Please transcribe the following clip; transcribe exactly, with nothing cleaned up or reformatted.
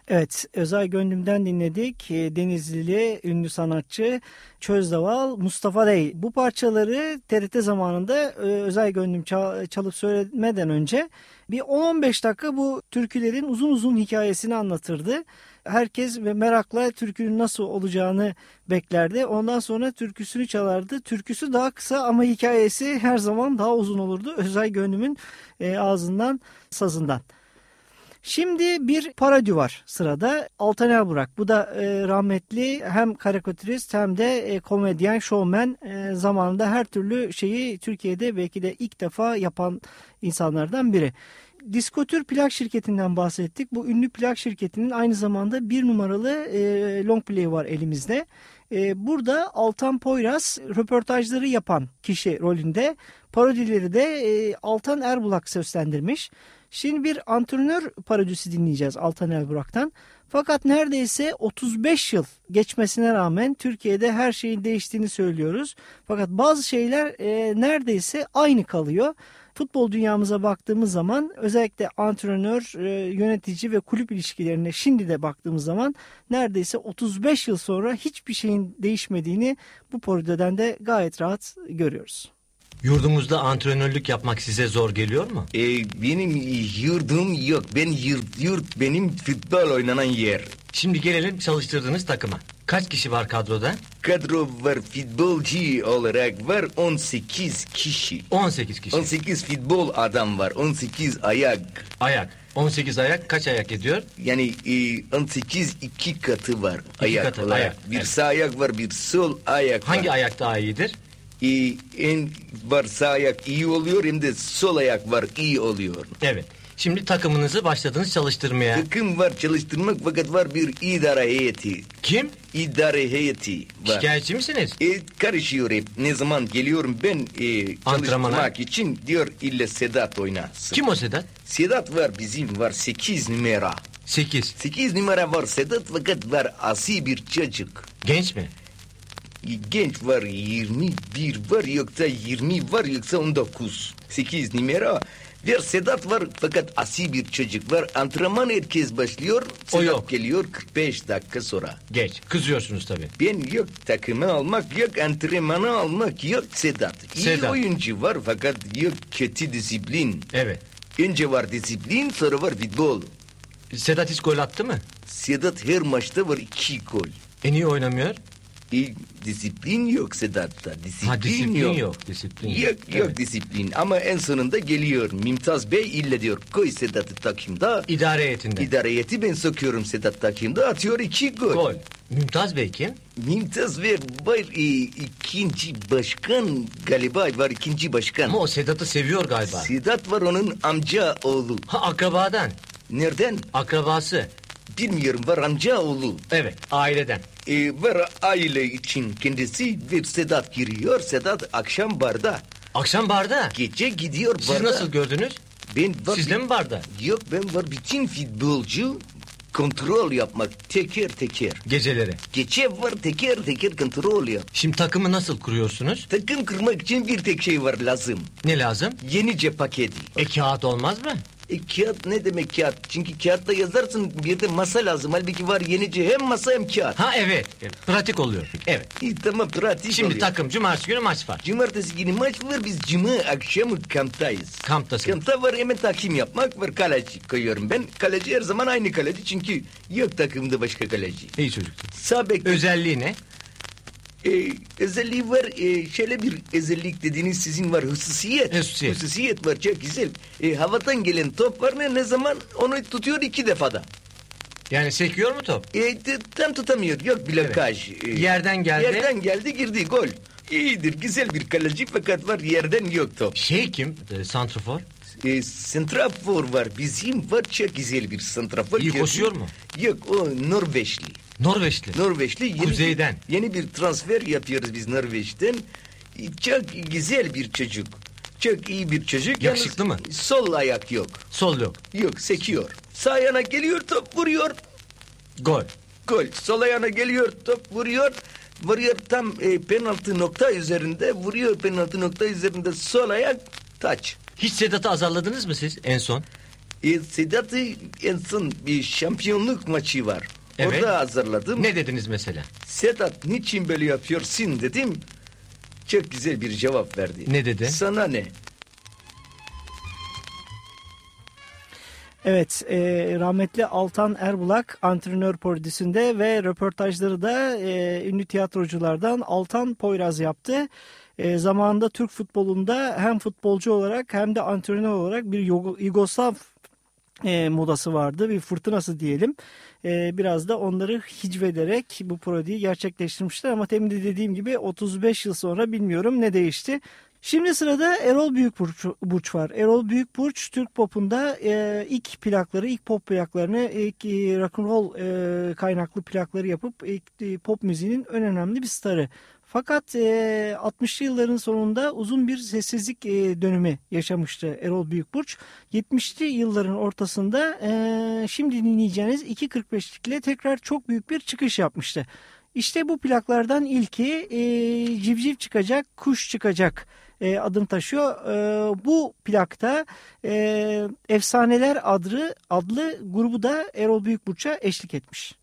Evet, Özay Gönlüm'den dinledik. Denizlili ünlü sanatçı Çözdaval Mustafa Rey. Bu parçaları T R T zamanında Özay Gönlüm çalıp söylemeden önce bir on on beş dakika bu türkülerin uzun uzun hikayesini anlatırdı. Herkes merakla türkünün nasıl olacağını beklerdi. Ondan sonra türküsünü çalardı. Türküsü daha kısa ama hikayesi her zaman daha uzun olurdu. Özay Gönlüm'ün ağzından, sazından. Şimdi bir parodi var sırada. Altan Erburak. Bu da e, rahmetli hem karikatürist hem de e, komedyen, şovmen, e, zamanında her türlü şeyi Türkiye'de belki de ilk defa yapan insanlardan biri. Diskotür plak şirketinden bahsettik. Bu ünlü plak şirketinin aynı zamanda bir numaralı e, long play var elimizde. E, burada Altan Poyraz röportajları yapan kişi rolünde, parodileri de e, Altan Erburak seslendirmiş. Şimdi bir antrenör parodisi dinleyeceğiz Altan Erburak'tan. Fakat neredeyse otuz beş yıl geçmesine rağmen Türkiye'de her şeyin değiştiğini söylüyoruz. Fakat bazı şeyler e, neredeyse aynı kalıyor. Futbol dünyamıza baktığımız zaman özellikle antrenör, e, yönetici ve kulüp ilişkilerine şimdi de baktığımız zaman neredeyse otuz beş yıl sonra hiçbir şeyin değişmediğini bu parodiden de gayet rahat görüyoruz. Yurdumuzda antrenörlük yapmak size zor geliyor mu? Ee, benim yurdum yok. Ben yurt, yurt benim futbol oynanan yer. Şimdi gelelim çalıştırdığınız takıma. Kaç kişi var kadroda? Kadro var, futbolcu olarak var on sekiz kişi. on sekiz kişi. on sekiz futbol adam var. on sekiz ayak. Ayak. on sekiz ayak kaç ayak ediyor? Yani e, on sekiz iki katı var. İki ayak katı, olarak. ayak. Bir Evet. sağ ayak var, bir sol ayak Hangi var. ayak daha iyidir? Ee, en var sağ ayak iyi oluyor, hem de sol ayak var iyi oluyor. Evet. Şimdi takımınızı başladınız çalıştırmaya. Takım var çalıştırmak, fakat var bir idare heyeti. Kim? İdare heyeti var. Şikayetçi misiniz? E, karışıyor hep. Ne zaman geliyorum ben e, Antrenmana. çalıştırmak için, diyor illa Sedat oynasın. Kim o Sedat? Sedat var, bizim var sekiz numara. sekiz. sekiz numara var Sedat, fakat var asi bir çocuk. Genç mi? Genç var, yirmi bir var, yoksa yirmi var, yoksa on dokuz. sekiz numara. Bir Sedat var, fakat asi bir çocuk var. Antrenman herkes başlıyor. Sedat yok. geliyor kırk beş dakika sonra. Geç. Kızıyorsunuz tabii. Ben yok takımı almak, yok antrenmanı almak, yok Sedat. İyi Sedat. oyuncu var, fakat yok kötü disiplin. Evet. Önce var disiplin, sonra var futbol. Sedat hiç gol attı mı? Sedat her maçta var iki gol. En iyi oynamıyor. E, disiplin yok Sedat'ta. Disiplin, Ha disiplin yok. yok. Disiplin Yok yok. yok Evet. disiplin, ama en sonunda geliyor. Mümtaz Bey ille diyor koy Sedat'ı takımda. İdare heyetinde. İdare heyeti, ben sokuyorum Sedat takımda, atıyor iki gol. Gol. Mümtaz Bey kim? Mümtaz Bey var, e, ikinci başkan galiba, var ikinci başkan. Ama o Sedat'ı seviyor galiba. Sedat var, onun amca oğlu. Ha akrabadan. Nereden? Akrabası. Bilmiyorum, var amca oğlu. Evet aileden. E, var aile için kendisi ve Sedat giriyor. Sedat akşam barda. Akşam barda. Gece gidiyor barda. Siz nasıl gördünüz? Ben var, Siz de mi barda? Yok, ben var bütün futbolcu kontrol yapmak teker teker. Geceleri. Gece var teker teker kontrol yap. Şimdi takımı nasıl kuruyorsunuz? Takım kurmak için bir tek şey var lazım. Ne lazım? Yenice paketi. E kağıt olmaz mı? E, kağıt ne demek kağıt? Çünkü kağıtta yazarsın, bir de masa lazım. Halbuki var yenice hem masa hem kağıt. Ha evet. Evet, pratik oluyor. Evet. İyi, tamam, pratik Şimdi oluyor. takım cumartesi günü maç var. Cumartesi günü maç var, biz cuma akşamı kamptayız. Kamptasın. Kampta var, hemen takım yapmak var, kaleci koyuyorum ben. Kaleci her zaman aynı kaleci, çünkü yok takımda başka kaleci. İyi çocuksun. Sağ bek. Özelliği ne? Ee, özelliği var, e, şöyle bir özellik dediğiniz sizin var, hususiyet. Hususiyet. Hususiyet var, çok güzel. E, havadan gelen top var, ne, ne zaman onu tutuyor iki defada. Yani sekiyor mu top? E, t- tam tutamıyor, yok blokaj. Evet. E, Yerden geldi. Yerden geldi, girdi, gol. İyidir, güzel bir kaleci, fakat var yerden yok top. Şey kim? E, santrafor. E, santrafor var, bizim var, çok güzel bir santrafor. İyi koşuyor mu? Yok, o Norveçli. Norveçli. Norveçli. Yeni Kuzeyden. Bir, yeni bir transfer yapıyoruz biz Norveç'ten. Çok güzel bir çocuk. Çok iyi bir çocuk. Yakışıklı Yalnız mı? Sol ayak yok. Sol yok. Yok, sekiyor. Sağ ayağına geliyor, top vuruyor. Gol. Gol. Sol ayağına geliyor, top vuruyor. Vuruyor tam e, penaltı nokta üzerinde. Vuruyor penaltı nokta üzerinde, sol ayak taç. Hiç Sedat'ı azarladınız mı siz en son? E, Sedat en son bir şampiyonluk maçı var. Evet. Orada hazırladım. Ne dediniz mesela? Sedat niçin böyle yapıyorsun dedim. Çok güzel bir cevap verdi. Ne dedi? Sana ne? Evet, e, rahmetli Altan Erbulak antrenör prodüsünde ve röportajları da e, ünlü tiyatroculardan Altan Poyraz yaptı. E, zamanında Türk futbolunda hem futbolcu olarak hem de antrenör olarak bir Yugoslav e, modası vardı, bir fırtınası diyelim. E, biraz da onları hicvederek bu parodiyi gerçekleştirmişler ama temin de dediğim gibi otuz beş yıl sonra bilmiyorum ne değişti. Şimdi sırada Erol Büyükburç var. Erol Büyükburç Türk popunda e, ilk plakları, ilk pop plaklarını, ilk e, rock and roll e, kaynaklı plakları yapıp ilk e, pop müziğinin en önemli bir starı. Fakat e, altmışlı yılların sonunda uzun bir sessizlik e, dönemi yaşamıştı Erol Büyükburç. yetmişli yılların ortasında e, şimdi dinleyeceğiniz iki kırk beşlikle tekrar çok büyük bir çıkış yapmıştı. İşte bu plaklardan ilki e, civciv çıkacak, kuş çıkacak e, adını taşıyor. E, bu plakta e, Efsaneler adlı, adlı grubu da Erol Büyükburç'a eşlik etmiş.